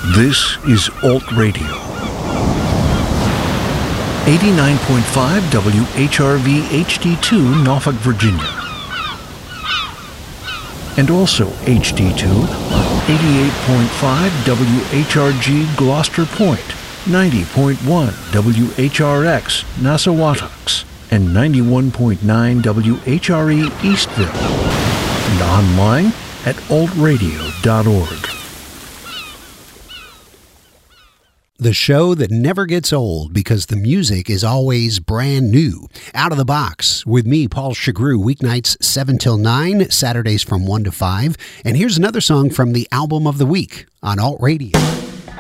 This is Alt Radio. 89.5 WHRV HD2 Norfolk, Virginia. And also HD2 on 88.5 WHRG Gloucester Point, 90.1 WHRX Nassawatucks, and 91.9 WHRE Eastville. And online at altradio.org. The show that never gets old because the music is always brand new. Out of the Box with me, Paul Chagru, weeknights 7 till 9, Saturdays from 1 to 5. And here's another song from the album of the week on Alt Radio.